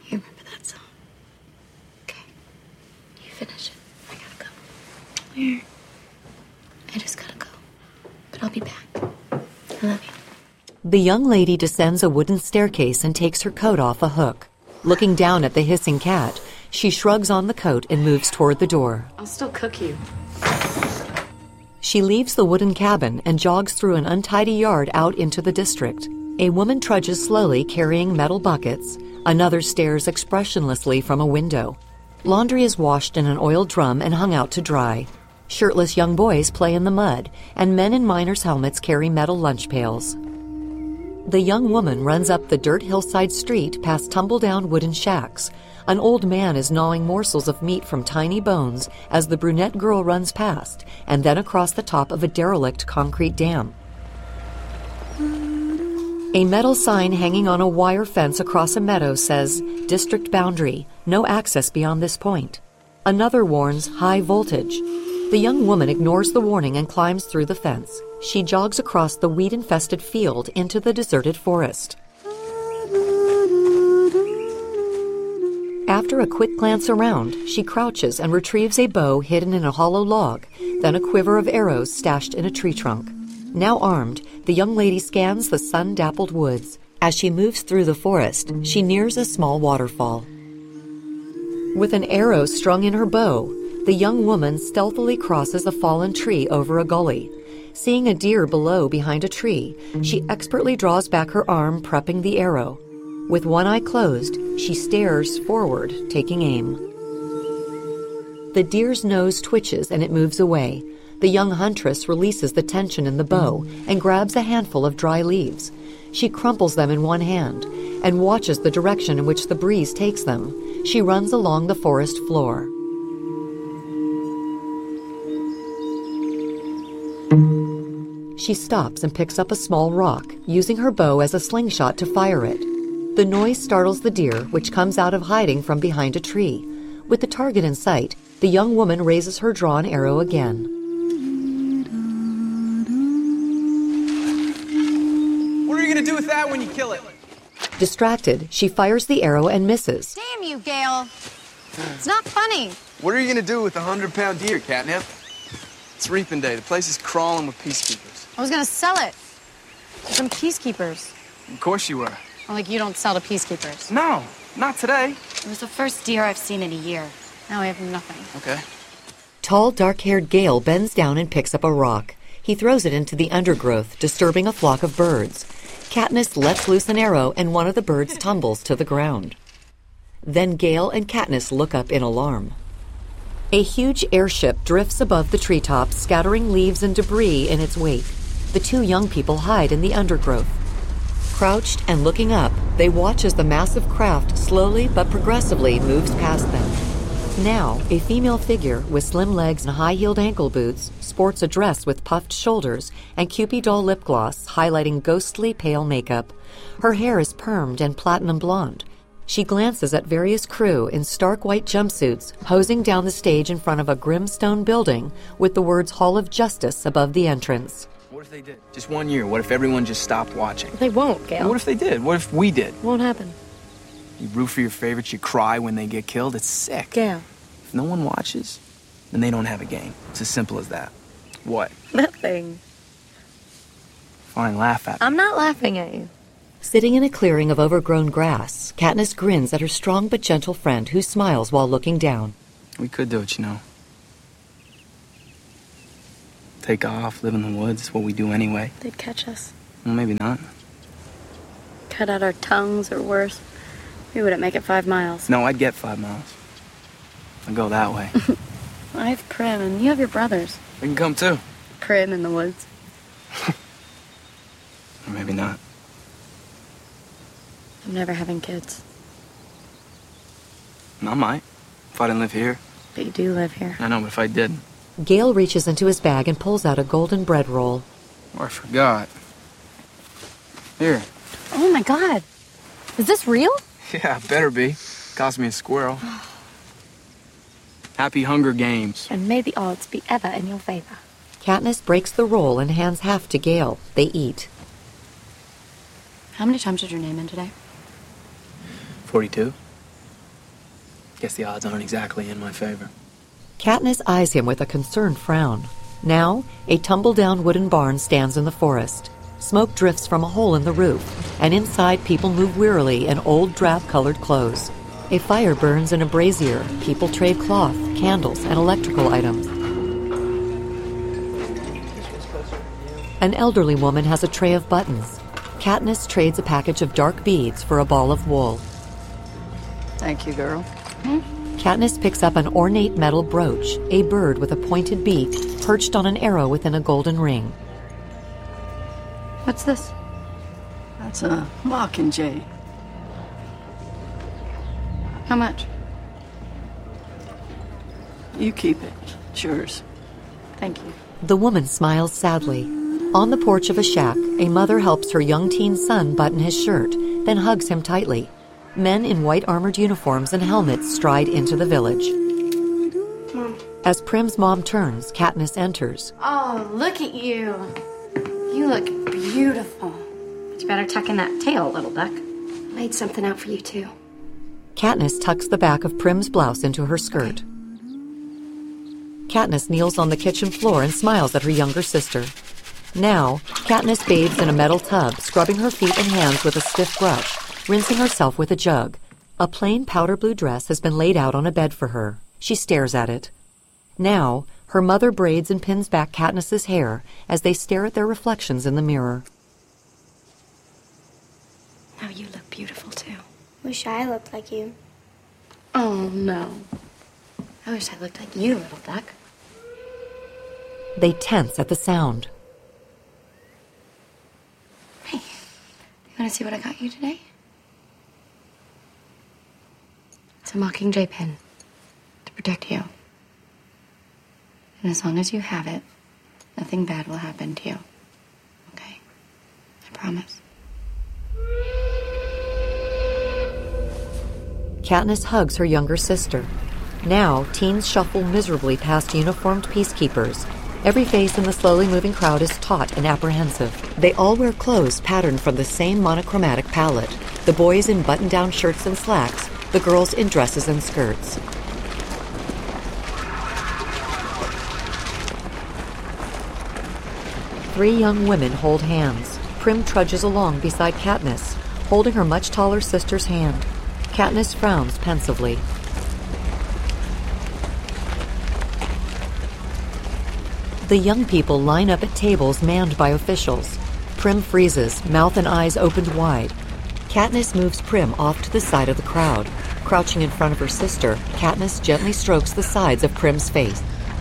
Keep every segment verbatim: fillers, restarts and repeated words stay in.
You remember that song? Okay. You finish it. I gotta go. Where? I just gotta go. But I'll be back. I love you. The young lady descends a wooden staircase and takes her coat off a hook. Looking down at the hissing cat, she shrugs on the coat and moves toward the door. I'll still cook you. She leaves the wooden cabin and jogs through an untidy yard out into the district. A woman trudges slowly carrying metal buckets. Another stares expressionlessly from a window. Laundry is washed in an oiled drum and hung out to dry. Shirtless young boys play in the mud, and men in miners' helmets carry metal lunch pails. The young woman runs up the dirt hillside street past tumble-down wooden shacks. An old man is gnawing morsels of meat from tiny bones as the brunette girl runs past, and then across the top of a derelict concrete dam. A metal sign hanging on a wire fence across a meadow says, "District boundary, no access beyond this point." Another warns, "High voltage." The young woman ignores the warning and climbs through the fence. She jogs across the weed-infested field into the deserted forest. After a quick glance around, she crouches and retrieves a bow hidden in a hollow log, then a quiver of arrows stashed in a tree trunk. Now armed, the young lady scans the sun-dappled woods. As she moves through the forest, she nears a small waterfall. With an arrow strung in her bow, the young woman stealthily crosses a fallen tree over a gully. Seeing a deer below behind a tree, she expertly draws back her arm, prepping the arrow. With one eye closed, she stares forward, taking aim. The deer's nose twitches and it moves away. The young huntress releases the tension in the bow and grabs a handful of dry leaves. She crumples them in one hand and watches the direction in which the breeze takes them. She runs along the forest floor. She stops and picks up a small rock, using her bow as a slingshot to fire it. The noise startles the deer, which comes out of hiding from behind a tree. With the target in sight, the young woman raises her drawn arrow again. What are you going to do with that when you kill it? Distracted, she fires the arrow and misses. Damn you, Gale. It's not funny. What are you going to do with a hundred-pound deer, Catnip? It's reaping day. The place is crawling with peacekeepers. I was gonna sell it to some peacekeepers. Of course you were. Well, like you don't sell to peacekeepers. No, not today. It was the first deer I've seen in a year. Now I have nothing. Okay. Tall, dark-haired Gale bends down and picks up a rock. He throws it into the undergrowth, disturbing a flock of birds. Katniss lets loose an arrow, and one of the birds tumbles to the ground. Then Gale and Katniss look up in alarm. A huge airship drifts above the treetops, scattering leaves and debris in its wake. The two young people hide in the undergrowth. Crouched and looking up, they watch as the massive craft slowly but progressively moves past them. Now, a female figure with slim legs and high-heeled ankle boots sports a dress with puffed shoulders and Kewpie doll lip gloss highlighting ghostly pale makeup. Her hair is permed and platinum blonde. She glances at various crew in stark white jumpsuits, posing down the stage in front of a grim stone building with the words Hall of Justice above the entrance. What if they did? Just one year. What if everyone just stopped watching? They won't, Gale. What if they did? What if we did? Won't happen. You root for your favorites, you cry when they get killed. It's sick. Gale. If no one watches, then they don't have a game. It's as simple as that. What? Nothing. Fine, laugh at me. I'm not laughing at you. Sitting in a clearing of overgrown grass, Katniss grins at her strong but gentle friend who smiles while looking down. We could do it, you know. Take off, live in the woods. It's what we do anyway. They'd catch us. Well, maybe not. Cut out our tongues or worse. We wouldn't make it five miles. No, I'd get five miles. I'd go that way. I have Prim, and you have your brothers. We can come too. Prim in the woods. Or maybe not. I'm never having kids. I might. If I didn't live here. But you do live here. I know, but if I did. Gale reaches into his bag and pulls out a golden bread roll. Oh, I forgot. Here. Oh my god. Is this real? Yeah, better be. Cost me a squirrel. Happy Hunger Games. And may the odds be ever in your favor. Katniss breaks the roll and hands half to Gale. They eat. How many times did your name in today? forty-two. Guess the odds aren't exactly in my favor. Katniss eyes him with a concerned frown. Now, a tumble-down wooden barn stands in the forest. Smoke drifts from a hole in the roof, and inside people move wearily in old drab-colored clothes. A fire burns in a brazier. People trade cloth, candles, and electrical items. An elderly woman has a tray of buttons. Katniss trades a package of dark beads for a ball of wool. Thank you, girl. Hmm? Katniss picks up an ornate metal brooch, a bird with a pointed beak perched on an arrow within a golden ring. What's this? That's a mockingjay. How much? You keep it. It's yours. Thank you. The woman smiles sadly. On the porch of a shack, a mother helps her young teen son button his shirt, then hugs him tightly. Men in white armored uniforms and helmets stride into the village. Mom. As Prim's mom turns, Katniss enters. Oh, look at you. You look beautiful. But you better tuck in that tail, little duck. Laid something out for you, too. Katniss tucks the back of Prim's blouse into her skirt. Katniss kneels on the kitchen floor and smiles at her younger sister. Now, Katniss bathes in a metal tub, scrubbing her feet and hands with a stiff brush, rinsing herself with a jug. A plain powder blue dress has been laid out on a bed for her. She stares at it. Now, her mother braids and pins back Katniss's hair as they stare at their reflections in the mirror. Now you look beautiful, too. Wish I looked like you. Oh, no. I wish I looked like you, little duck. They tense at the sound. Hey, you want to see what I got you today? It's a Mockingjay pin to protect you. And as long as you have it, nothing bad will happen to you. Okay? I promise. Katniss hugs her younger sister. Now, teens shuffle miserably past uniformed peacekeepers. Every face in the slowly moving crowd is taut and apprehensive. They all wear clothes patterned from the same monochromatic palette. The boys in button-down shirts and slacks, the girls in dresses and skirts. Three young women hold hands. Prim trudges along beside Katniss, holding her much taller sister's hand. Katniss frowns pensively. The young people line up at tables manned by officials. Prim freezes, mouth and eyes opened wide. Katniss moves Prim off to the side of the crowd. Crouching in front of her sister, Katniss gently strokes the sides of Prim's face.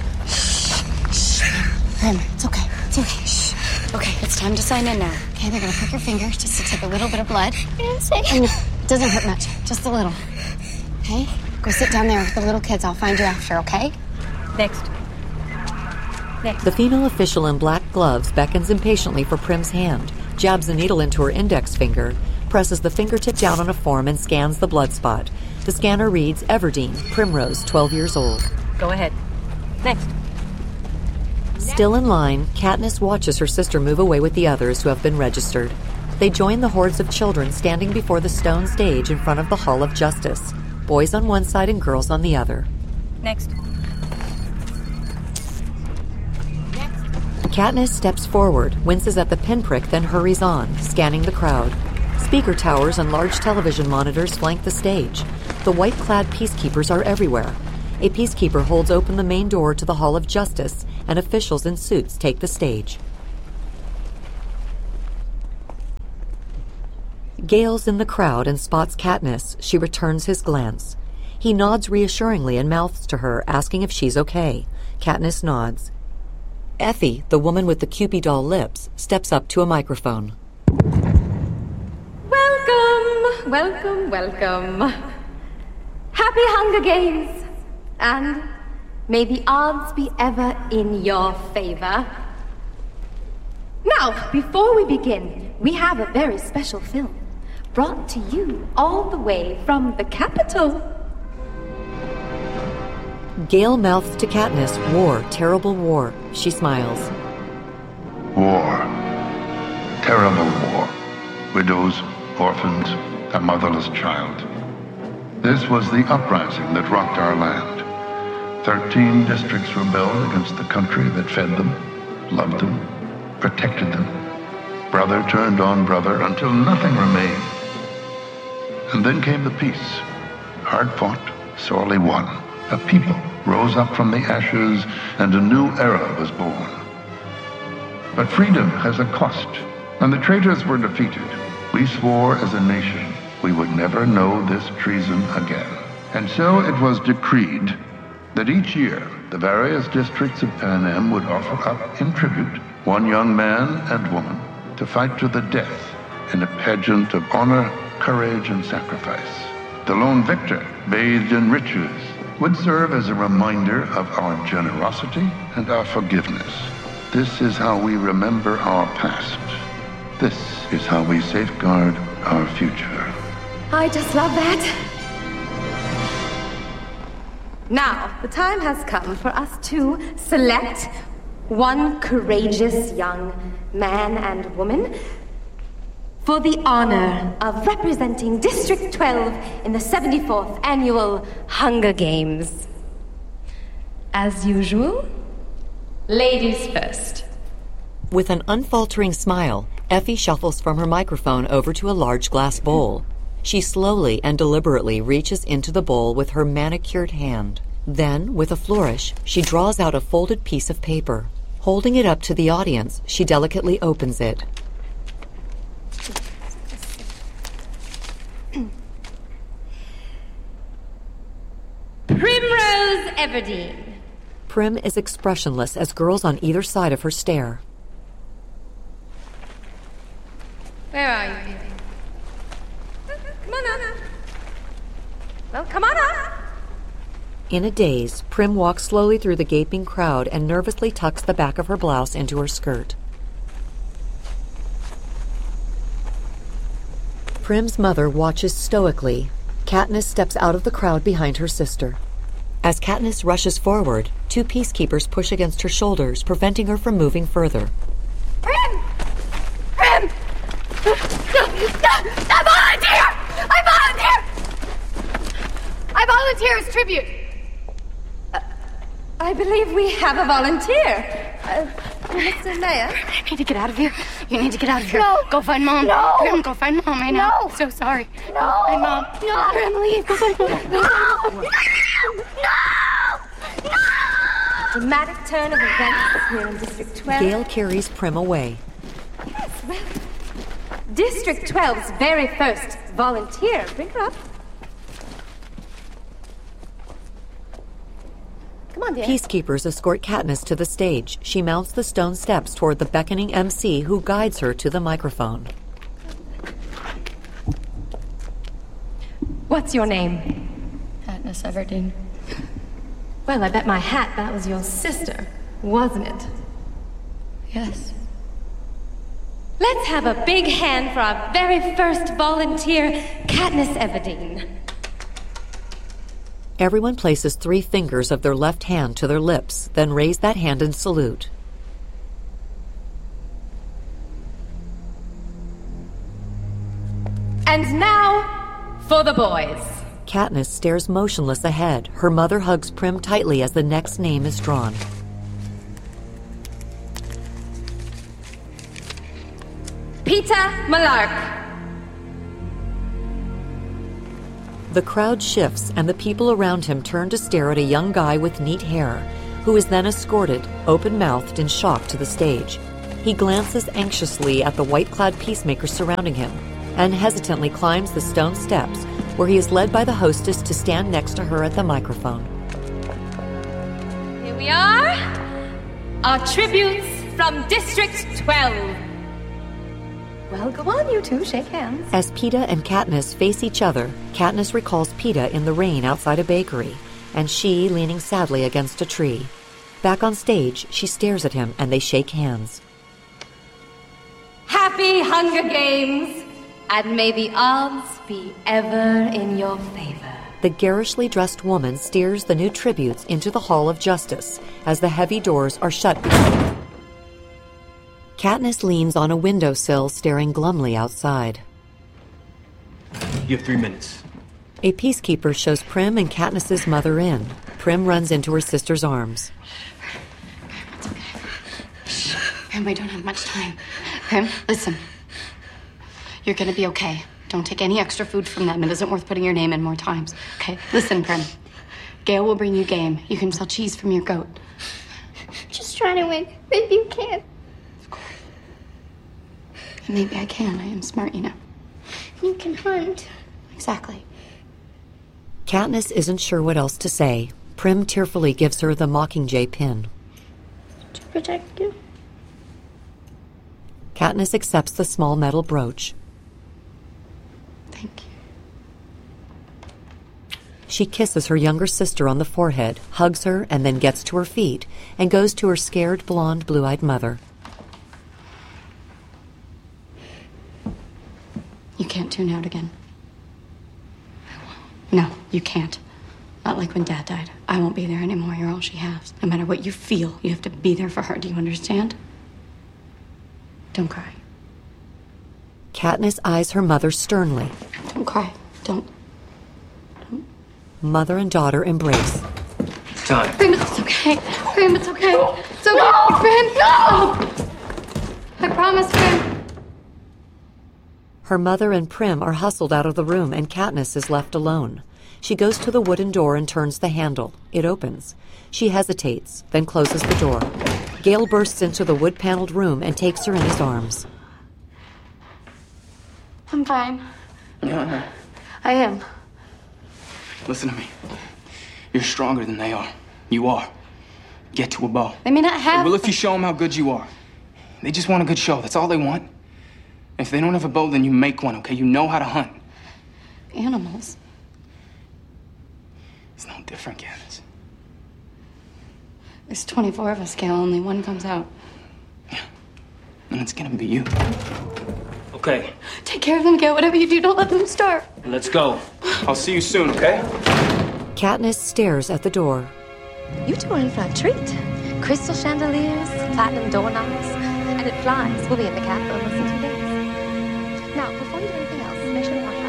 Prim, it's okay. It's okay. Shh. Okay, it's time to sign in now. Okay, they're gonna prick your finger just to take a little bit of blood. And it doesn't hurt much, just a little. Okay? Go sit down there with the little kids. I'll find you after, okay? Next. Next. The female official in black gloves beckons impatiently for Prim's hand, jabs a needle into her index finger, presses the fingertip down on a form and scans the blood spot. The scanner reads Everdeen, Primrose, twelve years old. Go ahead. Next. Still in line, Katniss watches her sister move away with the others who have been registered. They join the hordes of children standing before the stone stage in front of the Hall of Justice. Boys on one side and girls on the other. Next. Katniss steps forward, winces at the pinprick, then hurries on, scanning the crowd. Speaker towers and large television monitors flank the stage. The white-clad peacekeepers are everywhere. A peacekeeper holds open the main door to the Hall of Justice, and officials in suits take the stage. Gale's in the crowd and spots Katniss. She returns his glance. He nods reassuringly and mouths to her, asking if she's okay. Katniss nods. Effie, the woman with the Cupid doll lips, steps up to a microphone. Welcome, welcome, welcome. Happy Hunger Games. And may the odds be ever in your favor. Now, before we begin, we have a very special film brought to you all the way from the capital. Gale mouths to Katniss, war, terrible war. She smiles. War. Terrible war. Widows, orphans, a motherless child. This was the uprising that rocked our land. Thirteen districts rebelled against the country that fed them, loved them, protected them. Brother turned on brother until nothing remained. And then came the peace, hard fought, sorely won. A people rose up from the ashes, and a new era was born. But freedom has a cost, and the traitors were defeated. We swore as a nation we would never know this treason again. And so it was decreed that each year the various districts of Panem would offer up in tribute one young man and woman to fight to the death in a pageant of honor, courage, and sacrifice. The lone victor, bathed in riches, would serve as a reminder of our generosity and our forgiveness. This is how we remember our past. This is how we safeguard our future. I just love that. Now, the time has come for us to select one courageous young man and woman for the honor of representing District twelve in the seventy-fourth Annual Hunger Games. As usual, ladies first. With an unfaltering smile, Effie shuffles from her microphone over to a large glass bowl. She slowly and deliberately reaches into the bowl with her manicured hand. Then, with a flourish, she draws out a folded piece of paper. Holding it up to the audience, she delicately opens it. Primrose Everdeen. Prim is expressionless as girls on either side of her stare. Where are you, baby? Come on up. Well, come on up. In a daze, Prim walks slowly through the gaping crowd and nervously tucks the back of her blouse into her skirt. Prim's mother watches stoically. Katniss steps out of the crowd behind her sister. As Katniss rushes forward, two peacekeepers push against her shoulders, preventing her from moving further. Prim! Prim! I volunteer! I volunteer! I volunteer as tribute! Uh, I believe we have a volunteer. Uh, Mister Mayor? You need to get out of here. You need to get out of here. No. Go find Mom. No. Prim, go find Mom right now. No. I'm so sorry. No. Go find Mom. No. Prim, leave. Go find Mom. No! No! No! Dramatic turn of events here in District twelve. Gale carries Prim away. Yes, well, District twelve's very first volunteer. Bring her up. Come on, dear. Peacekeepers escort Katniss to the stage. She mounts the stone steps toward the beckoning M C who guides her to the microphone. What's your name? Katniss Everdeen. Well, I bet my hat that was your sister, wasn't it? Yes. Let's have a big hand for our very first volunteer, Katniss Everdeen. Everyone places three fingers of their left hand to their lips, then raise that hand in salute. And now, for the boys. Katniss stares motionless ahead. Her mother hugs Prim tightly as the next name is drawn. Peeta Mellark. The crowd shifts, and the people around him turn to stare at a young guy with neat hair, who is then escorted, open-mouthed in shock, to the stage. He glances anxiously at the white-clad peacemakers surrounding him, and hesitantly climbs the stone steps, where he is led by the hostess to stand next to her at the microphone. Here we are, our tributes from District twelve. Well, go on, you two, shake hands. As Peeta and Katniss face each other, Katniss recalls Peeta in the rain outside a bakery, and she leaning sadly against a tree. Back on stage, she stares at him, and they shake hands. Happy Hunger Games, and may the odds be ever in your favor. The garishly dressed woman steers the new tributes into the Hall of Justice as the heavy doors are shut behind them. Katniss leans on a windowsill, staring glumly outside. You have three minutes. A peacekeeper shows Prim and Katniss's mother in. Prim runs into her sister's arms. It's okay. Shh. Prim, we don't have much time. Prim, listen. You're gonna be okay. Don't take any extra food from them. It isn't worth putting your name in more times. Okay? Listen, Prim. Gail will bring you game. You can sell cheese from your goat. Just trying to win. Maybe you can. Of course. And maybe I can. I am smart, you know. You can hunt. Exactly. Katniss isn't sure what else to say. Prim tearfully gives her the Mockingjay pin. To protect you. Katniss accepts the small metal brooch. Thank you. She kisses her younger sister on the forehead, hugs her, and then gets to her feet and goes to her scared, blonde, blue-eyed mother. You can't tune out again. No, you can't. Not like when Dad died. I won't be there anymore. You're all she has. No matter what you feel, you have to be there for her. Do you understand? Don't cry. Katniss eyes her mother sternly. Don't cry. Don't. Don't. Mother and daughter embrace. Time. Prim, it's okay. Prim, it's okay. It's okay. No! Prim, no! I promise, Prim. Her mother and Prim are hustled out of the room, and Katniss is left alone. She goes to the wooden door and turns the handle. It opens. She hesitates, then closes the door. Gale bursts into the wood-paneled room and takes her in his arms. I'm fine. Yeah, I am. listen to me. You're stronger than they are. You are. Get to a bow. They may not have... Well, if you show them how good you are. They just want a good show. That's all they want. If they don't have a bow, then you make one, okay? You know how to hunt. Animals. It's no different, Katniss. There's twenty-four of us, Gale. Only one comes out. Yeah. And it's gonna be you. Okay, Take care of them, Gale. Whatever you do, don't let them starve. let's go. I'll see you soon, okay? Katniss stares at the door. You two are in for a treat. Crystal chandeliers, platinum doorknobs, and it flies. We'll be in the capital in less than two days. Now, before you do anything else, make sure to watch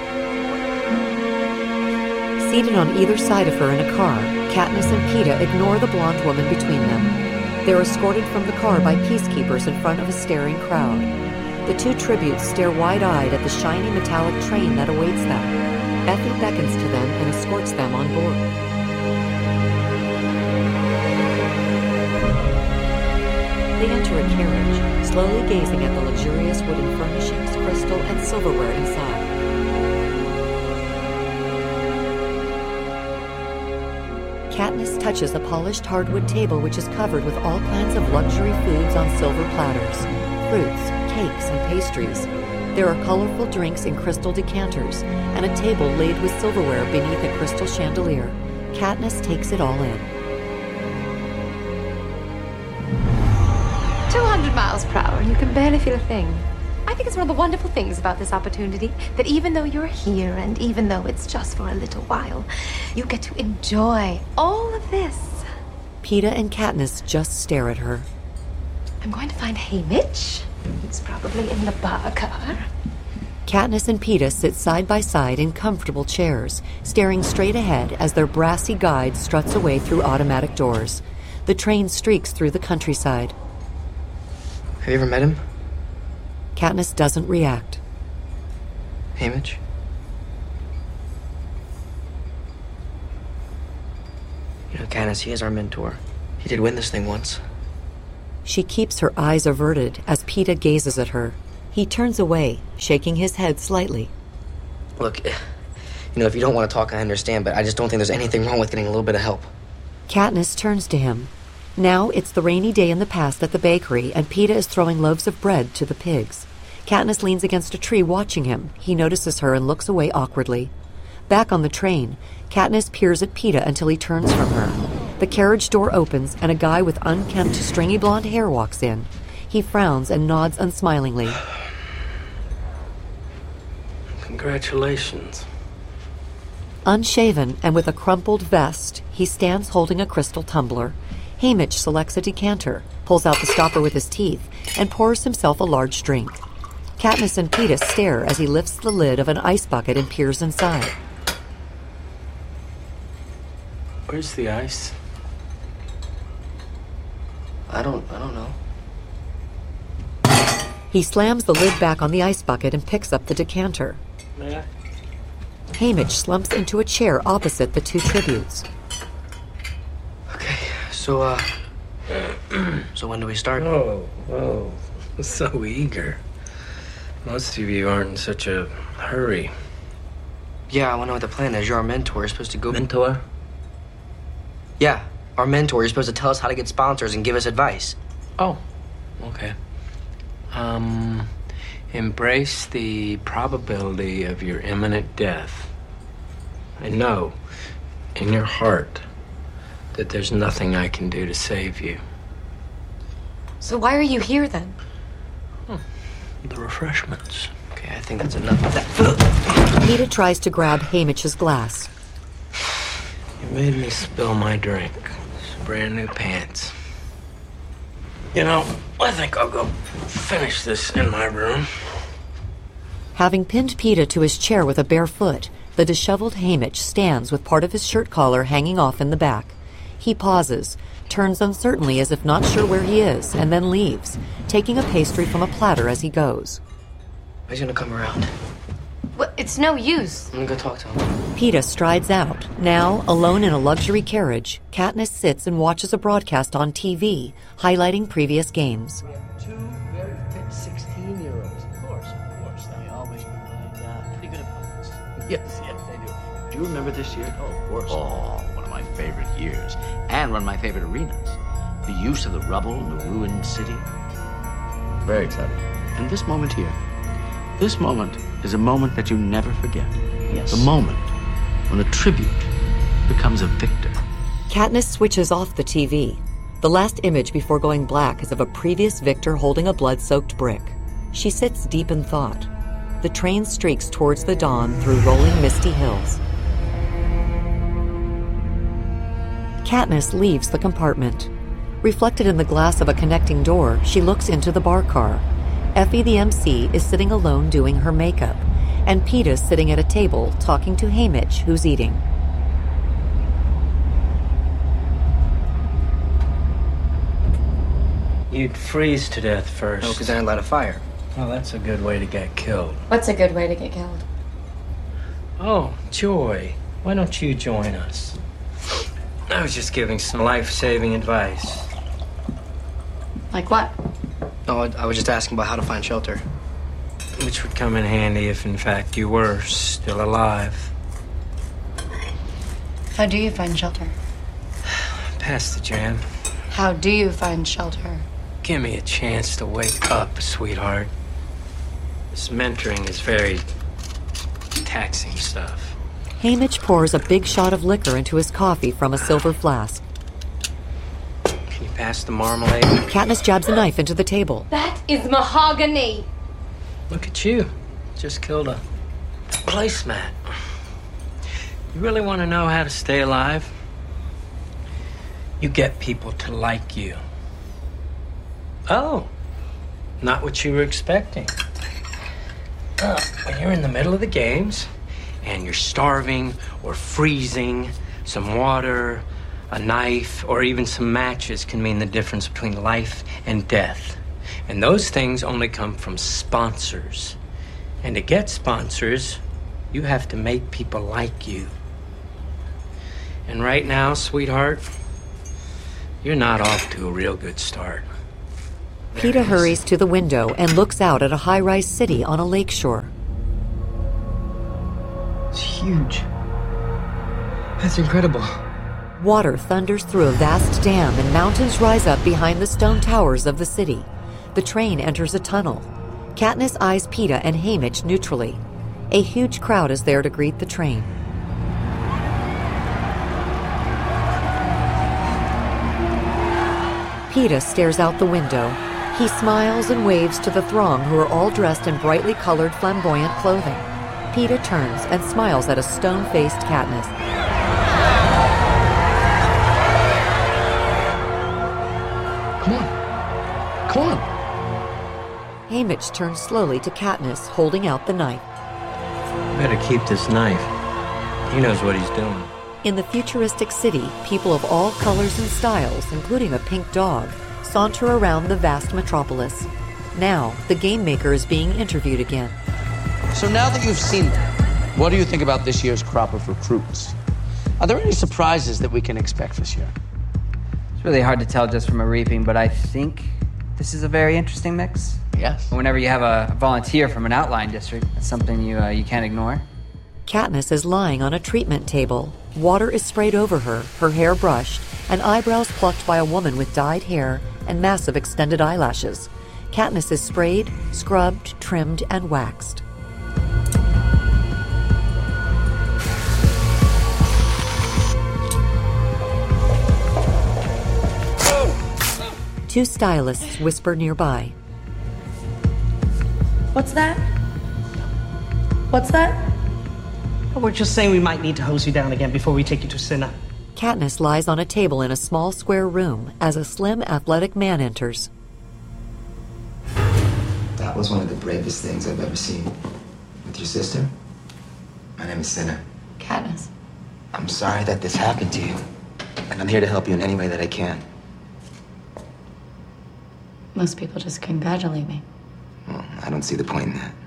out. Seated on either side of her in a car, Katniss and Peeta ignore the blonde woman between them. They're escorted from the car by peacekeepers in front of a staring crowd. The two tributes stare wide-eyed at the shiny metallic train that awaits them. Effie beckons to them and escorts them on board. They enter a carriage, slowly gazing at the luxurious wooden furnishings, crystal, and silverware inside. Katniss touches a polished hardwood table which is covered with all kinds of luxury foods on silver platters, fruits, cakes, and pastries. There are colorful drinks in crystal decanters, and a table laid with silverware beneath a crystal chandelier. Katniss takes it all in. two hundred miles per hour, and you can barely feel a thing. I think it's one of the wonderful things about this opportunity that even though you're here, and even though it's just for a little while, you get to enjoy all of this. Peeta and Katniss just stare at her. I'm going to find Haymitch. He's probably in the bar car. Katniss and Peeta sit side by side in comfortable chairs, staring straight ahead as their brassy guide struts away through automatic doors. The train streaks through the countryside. Have you ever met him? Katniss doesn't react. Haymitch? You know, Katniss, he is our mentor. He did win this thing once. She keeps her eyes averted as Peeta gazes at her. He turns away, shaking his head slightly. Look, you know, if you don't want to talk, I understand, but I just don't think there's anything wrong with getting a little bit of help. Katniss turns to him. Now it's the rainy day in the past at the bakery, and Peeta is throwing loaves of bread to the pigs. Katniss leans against a tree watching him. He notices her and looks away awkwardly. Back on the train, Katniss peers at Peeta until he turns from her. The carriage door opens, and a guy with unkempt, stringy blonde hair walks in. He frowns and nods unsmilingly. Congratulations. Unshaven and with a crumpled vest, he stands holding a crystal tumbler. Haymitch selects a decanter, pulls out the stopper with his teeth, and pours himself a large drink. Katniss and Peeta stare as he lifts the lid of an ice bucket and peers inside. Where's the ice? I don't, I don't know. He slams the lid back on the ice bucket and picks up the decanter. Yeah. Haymitch slumps into a chair opposite the two tributes. Okay, so, uh... so when do we start? Oh, whoa. So eager. Most of you aren't in such a hurry. Yeah, I want to know what the plan is. You're our mentor. You're supposed to go... Mentor? Yeah, our mentor. You're supposed to tell us how to get sponsors and give us advice. Oh, okay. Um, embrace the probability of your imminent death. And know, in your heart, that there's nothing I can do to save you. So why are you here, then? Hmm. The refreshments. Okay, I think that's enough of that. Peeta tries to grab Haymitch's glass. You made me spill my drink. It's brand new pants. You know, I think I'll go finish this in my room. Having pinned Peeta to his chair with a bare foot, the disheveled Haymitch stands with part of his shirt collar hanging off in the back. He pauses, turns uncertainly as if not sure where he is, and then leaves, taking a pastry from a platter as he goes. He's gonna come around. Well, it's no use. I'm gonna go talk to him. Peeta strides out. Now, alone in a luxury carriage, Katniss sits and watches a broadcast on T V, highlighting previous games. We have two very fit sixteen-year-olds. Of course, of course. They always provide uh, pretty good opponents. Yes, yes, they do. Do you remember this year? Oh, of course. Oh, one of my favorite years. And one of my favorite arenas. The use of the rubble in the ruined city. Very exciting. And this moment here, this moment is a moment that you never forget. Yes. The moment when a tribute becomes a victor. Katniss switches off the T V. The last image before going black is of a previous victor holding a blood-soaked brick. She sits deep in thought. The train streaks towards the dawn through rolling misty hills. Katniss leaves the compartment. Reflected in the glass of a connecting door, she looks into the bar car. Effie the M C is sitting alone doing her makeup, and Peeta's sitting at a table talking to Haymitch, who's eating. You'd freeze to death first. No, because I didn't light a fire. Well, that's a good way to get killed. What's a good way to get killed? Oh, Joy, why don't you join us? I was just giving some life-saving advice. Like what? No, I was just asking about how to find shelter. Which would come in handy if, in fact, you were still alive. How do you find shelter? Pass the jam. How do you find shelter? Give me a chance to wake up, sweetheart. This mentoring is very taxing stuff. Haymitch pours a big shot of liquor into his coffee from a silver flask. Can you pass the marmalade? Katniss jabs a knife into the table. That is mahogany. Look at you. Just killed a placemat. You really want to know how to stay alive? You get people to like you. Oh, not what you were expecting. Uh, when you're in the middle of the games and you're starving or freezing, some water, a knife, or even some matches can mean the difference between life and death. And those things only come from sponsors. And to get sponsors, you have to make people like you. And right now, sweetheart, you're not off to a real good start. Peeta hurries to the window and looks out at a high-rise city on a lakeshore. It's huge. That's incredible. Water thunders through a vast dam and mountains rise up behind the stone towers of the city. The train enters a tunnel. Katniss eyes Peeta and Haymitch neutrally. A huge crowd is there to greet the train. Peeta stares out the window. He smiles and waves to the throng who are all dressed in brightly colored flamboyant clothing. Peeta turns and smiles at a stone-faced Katniss. Come on. Come on. Haymitch turns slowly to Katniss, holding out the knife. You better keep this knife. He knows what he's doing. In the futuristic city, people of all colors and styles, including a pink dog, saunter around the vast metropolis. Now, the game maker is being interviewed again. So now that you've seen that, what do you think about this year's crop of recruits? Are there any surprises that we can expect this year? It's really hard to tell just from a reaping, but I think this is a very interesting mix. Yes. Whenever you have a volunteer from an outlying district, that's something you uh, you can't ignore. Katniss is lying on a treatment table. Water is sprayed over her, her hair brushed, and eyebrows plucked by a woman with dyed hair and massive extended eyelashes. Katniss is sprayed, scrubbed, trimmed, and waxed. Two stylists whisper nearby. What's that? What's that? We're just saying we might need to hose you down again before we take you to Cinna. Katniss lies on a table in a small square room as a slim, athletic man enters. That was one of the bravest things I've ever seen. With your sister? My name is Cinna. Katniss. I'm sorry that this happened to you. And I'm here to help you in any way that I can. Most people just congratulate me. Well, I don't see the point in that.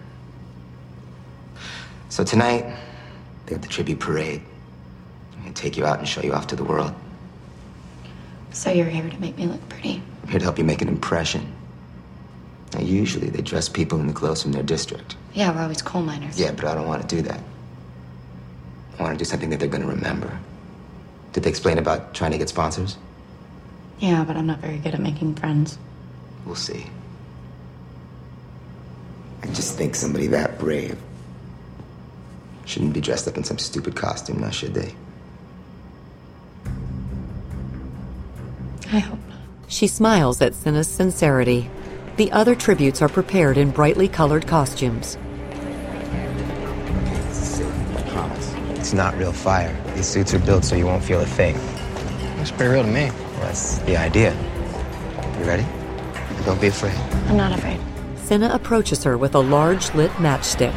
So tonight, they have the tribute parade. I'm gonna take you out and show you off to the world. So you're here to make me look pretty? I'm here to help you make an impression. Now, usually they dress people in the clothes from their district. Yeah, we're always coal miners. Yeah, but I don't want to do that. I want to do something that they're gonna remember. Did they explain about trying to get sponsors? Yeah, but I'm not very good at making friends. We'll see. I just think somebody that brave shouldn't be dressed up in some stupid costume, now should they? I hope not. She smiles at Cinna's sincerity. The other tributes are prepared in brightly colored costumes. This is safe, I promise. It's not real fire. These suits are built so you won't feel a thing. Looks pretty real to me. Well, that's the idea. You ready? Don't be afraid. I'm not afraid. Cinna approaches her with a large lit matchstick.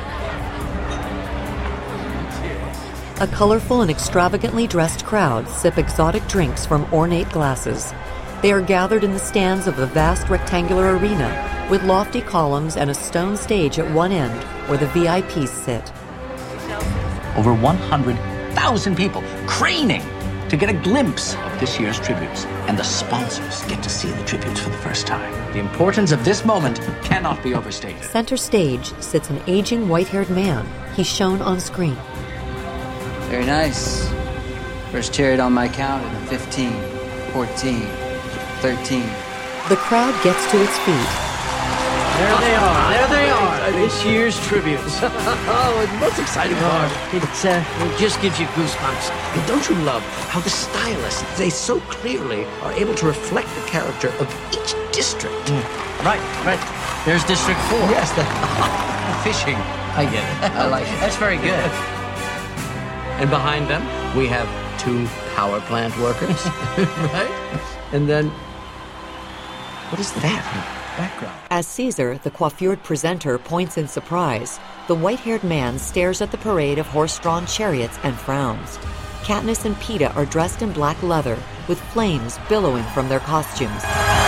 A colorful and extravagantly dressed crowd sip exotic drinks from ornate glasses. They are gathered in the stands of the vast rectangular arena with lofty columns and a stone stage at one end where the V I Ps sit. Over one hundred thousand people craning to get a glimpse of this year's tributes. And the sponsors get to see the tributes for the first time. The importance of this moment cannot be overstated. Center stage sits an aging white-haired man. He's shown on screen. Very nice. First chariot on my count at fifteen, fourteen, thirteen. The crowd gets to its feet. There they are. There they are. This year's tributes. Oh, it's the most exciting part. It's, uh, it just gives you goosebumps. And don't you love how the stylists, they so clearly are able to reflect the character of each district? Mm. Right, right. There's District four. Yes, the fishing. I get it. I like it. That's very good. And behind them, we have two power plant workers, right? And then, what is that? Background. As Caesar, the coiffured presenter, points in surprise, the white-haired man stares at the parade of horse-drawn chariots and frowns. Katniss and Peeta are dressed in black leather, with flames billowing from their costumes.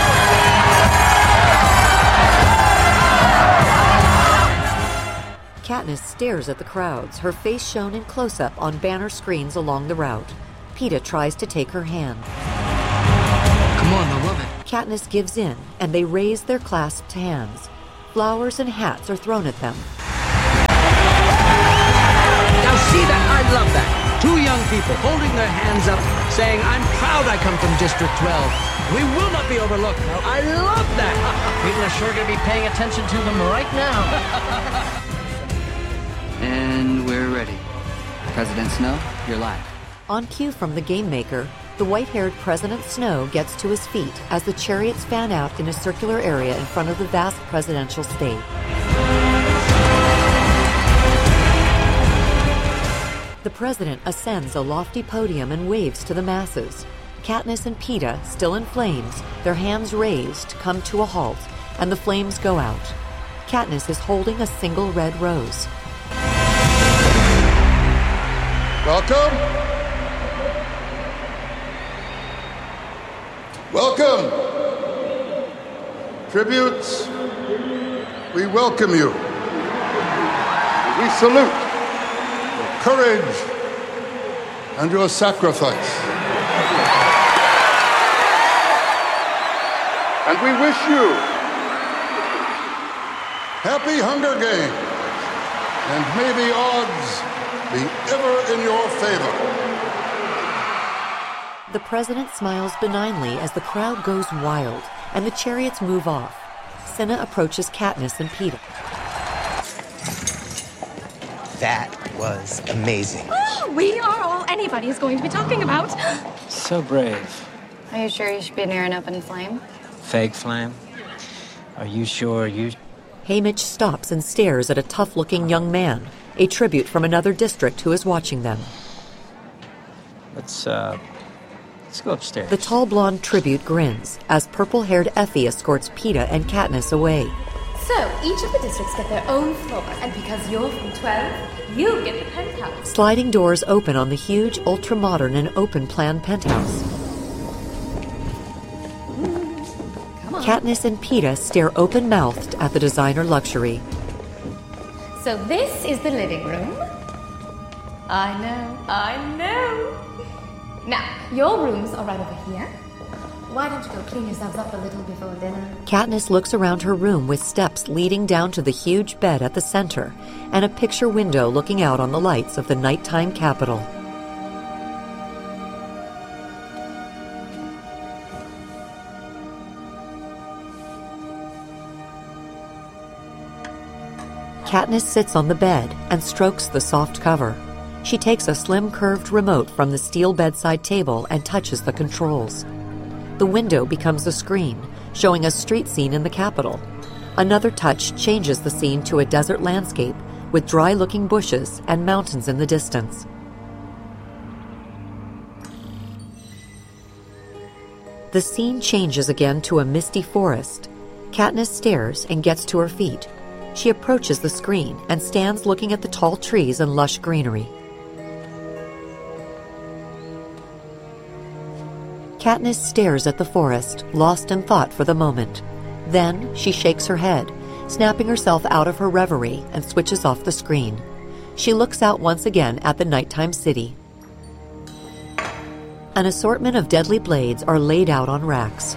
Katniss stares at the crowds, her face shown in close-up on banner screens along the route. Peeta tries to take her hand. Come on, I love it. Katniss gives in, and they raise their clasped hands. Flowers and hats are thrown at them. Now see that? I love that. Two young people holding their hands up, saying, I'm proud I come from District twelve. We will not be overlooked. I love that. People are sure going to be paying attention to them right now. And we're ready. President Snow, you're live. On cue from the game maker, the white-haired President Snow gets to his feet as the chariots fan out in a circular area in front of the vast presidential stage. The president ascends a lofty podium and waves to the masses. Katniss and Peeta, still in flames, their hands raised, come to a halt, and the flames go out. Katniss is holding a single red rose. Welcome Welcome. Tributes, we welcome you. We salute your courage and your sacrifice. And we wish you happy Hunger Games, and may the odds be ever in your favor. The president smiles benignly as the crowd goes wild and the chariots move off. Cinna approaches Katniss and Peeta. That was amazing. Oh, we are all anybody is going to be talking about. So brave. Are you sure you should be near an open flame? Fake flame? Are you sure you... Haymitch stops and stares at a tough-looking young man, a tribute from another district who is watching them. Let's, uh... Let's go upstairs. The tall blonde tribute grins as purple-haired Effie escorts Peeta and Katniss away. So, each of the districts get their own floor, and because you're from twelve, you get the penthouse. Sliding doors open on the huge, ultra-modern and open-plan penthouse. Come on. Katniss and Peeta stare open-mouthed at the designer luxury. So this is the living room. I know, I know. Now, your rooms are right over here. Why don't you go clean yourselves up a little before dinner? Katniss looks around her room with steps leading down to the huge bed at the center and a picture window looking out on the lights of the nighttime capital. Katniss sits on the bed and strokes the soft cover. She takes a slim curved remote from the steel bedside table and touches the controls. The window becomes a screen, showing a street scene in the capital. Another touch changes the scene to a desert landscape with dry-looking bushes and mountains in the distance. The scene changes again to a misty forest. Katniss stares and gets to her feet. She approaches the screen and stands looking at the tall trees and lush greenery. Katniss stares at the forest, lost in thought for the moment. Then she shakes her head, snapping herself out of her reverie, and switches off the screen. She looks out once again at the nighttime city. An assortment of deadly blades are laid out on racks.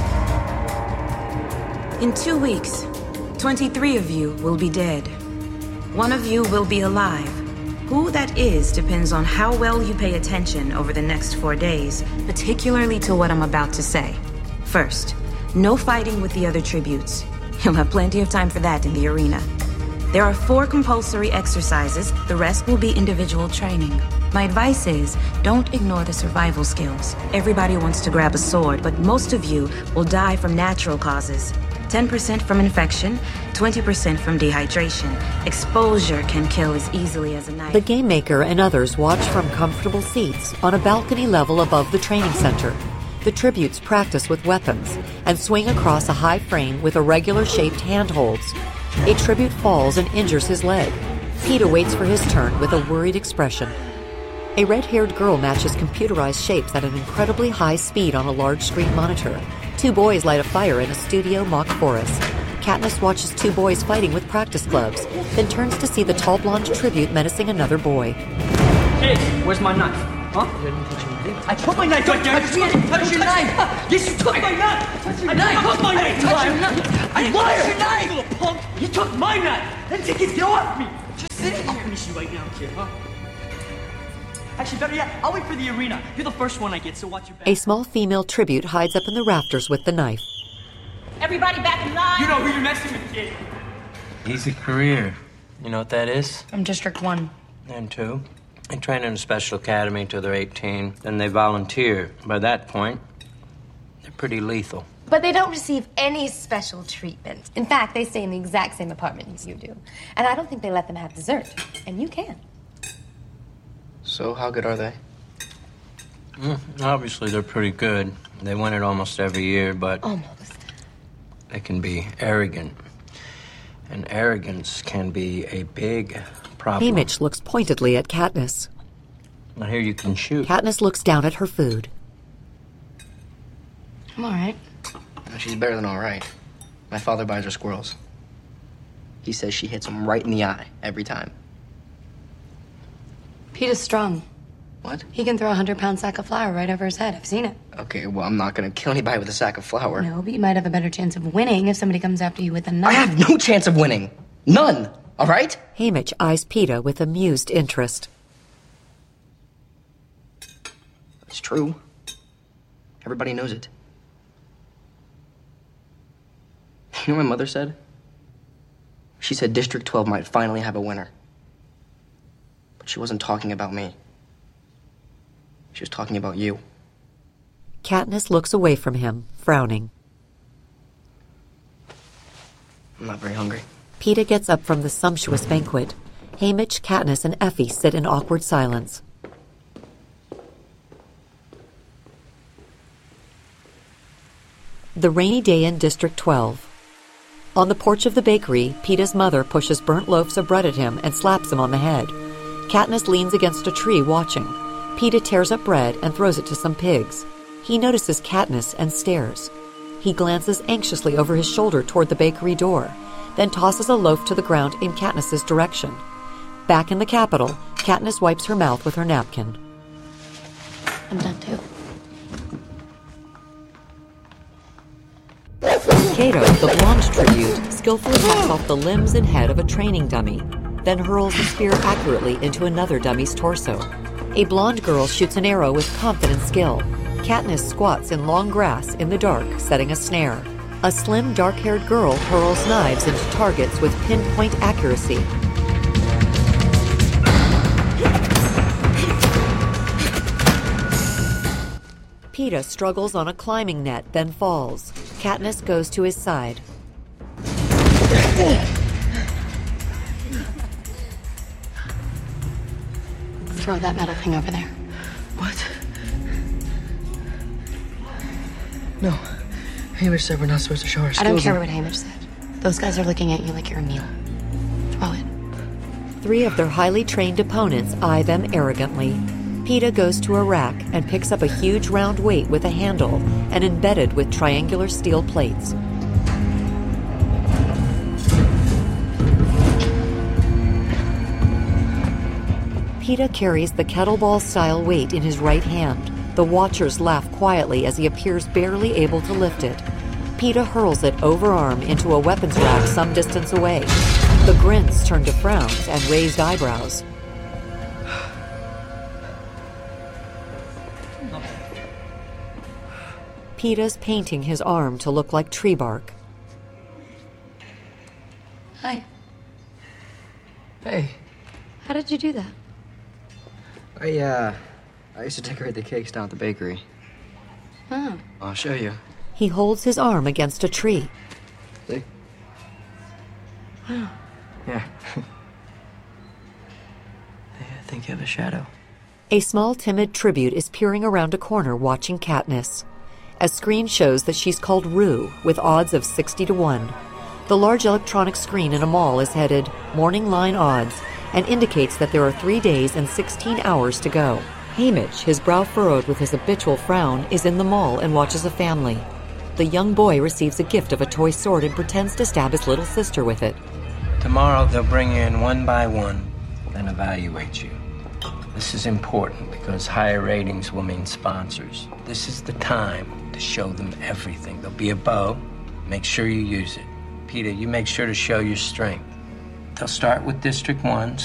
In two weeks, twenty-three of you will be dead. One of you will be alive. Who that is depends on how well you pay attention over the next four days, particularly to what I'm about to say. First, no fighting with the other tributes. You'll have plenty of time for that in the arena. There are four compulsory exercises. The rest will be individual training. My advice is, don't ignore the survival skills. Everybody wants to grab a sword, but most of you will die from natural causes. ten percent from infection, twenty percent from dehydration. Exposure can kill as easily as a knife. The Game Maker and others watch from comfortable seats on a balcony level above the training center. The tributes practice with weapons and swing across a high frame with irregular-shaped handholds. A tribute falls and injures his leg. Peeta waits for his turn with a worried expression. A red-haired girl matches computerized shapes at an incredibly high speed on a large screen monitor. Two boys light a fire in a studio mock forest. Katniss watches two boys fighting with practice gloves, then turns to see the tall blonde tribute menacing another boy. Hey, where's my knife? Huh? I put my knife right there. I didn't touch your knife. Yes, you took my knife. I took my knife. Touch your knife. I didn't touch your knife. You little punk. You took my knife. Then take it. Get off me. Just sit here. I'll finish you right now, kid, huh? Actually, better yet, I'll wait for the arena. You're the first one I get, so watch your back. A small female tribute hides up in the rafters with the knife. Everybody back in line. You know who you're messing with, kid. Easy career. You know what that is? I'm District One. And two. They train in a special academy till they're eighteen. Then they volunteer. By that point, they're pretty lethal. But they don't receive any special treatment. In fact, they stay in the exact same apartment as you do. And I don't think they let them have dessert. And you can. So, how good are they? Mm, obviously, they're pretty good. They win it almost every year, but... Almost. They can be arrogant. And arrogance can be a big problem. Haymitch looks pointedly at Katniss. I hear you can shoot. Katniss looks down at her food. I'm all right. No, she's better than all right. My father buys her squirrels. He says she hits him right in the eye every time. Pete is strong. What? He can throw a hundred-pound sack of flour right over his head. I've seen it. Okay, well, I'm not gonna kill anybody with a sack of flour. No, but you might have a better chance of winning if somebody comes after you with a knife. I have no chance of winning. None. All right? Haymitch eyes Peeta with amused interest. It's true. Everybody knows it. You know what my mother said? She said District twelve might finally have a winner. But she wasn't talking about me. She was talking about you. Katniss looks away from him, frowning. I'm not very hungry. Peeta gets up from the sumptuous banquet. Haymitch, Katniss, and Effie sit in awkward silence. The rainy day in District twelve. On the porch of the bakery, Peeta's mother pushes burnt loaves of bread at him and slaps him on the head. Katniss leans against a tree watching. Peeta tears up bread and throws it to some pigs. He notices Katniss and stares. He glances anxiously over his shoulder toward the bakery door, then tosses a loaf to the ground in Katniss's direction. Back in the Capitol, Katniss wipes her mouth with her napkin. I'm done too. Cato, the blonde tribute, skillfully cuts off the limbs and head of a training dummy, then hurls the spear accurately into another dummy's torso. A blonde girl shoots an arrow with confident skill. Katniss squats in long grass in the dark, setting a snare. A slim, dark-haired girl hurls knives into targets with pinpoint accuracy. Peeta struggles on a climbing net, then falls. Katniss goes to his side. Throw that metal thing over there. What? No. Haymitch said we're not supposed to show our skills. I don't care what Haymitch said. Those guys are looking at you like you're a meal. Throw it. Three of their highly trained opponents eye them arrogantly. Peeta goes to a rack and picks up a huge round weight with a handle and embedded with triangular steel plates. Peeta carries the kettlebell-style weight in his right hand. The watchers laugh quietly as he appears barely able to lift it. Peeta hurls it overarm into a weapons rack some distance away. The grins turn to frowns and raised eyebrows. Peeta's painting his arm to look like tree bark. Hi. Hey. How did you do that? I, uh, I used to decorate the cakes down at the bakery. Oh. I'll show you. He holds his arm against a tree. See? Wow. Yeah. I think you have a shadow. A small, timid tribute is peering around a corner watching Katniss. A screen shows that she's called Rue, with odds of sixty to one. The large electronic screen in a mall is headed Morning Line Odds and indicates that there are three days and sixteen hours to go. Haymitch, his brow furrowed with his habitual frown, is in the mall and watches a family. The young boy receives a gift of a toy sword and pretends to stab his little sister with it. Tomorrow they'll bring you in one by one, then evaluate you. This is important because higher ratings will mean sponsors. This is the time to show them everything. There'll be a bow. Make sure you use it. Peeta, you make sure to show your strength. They'll start with District one.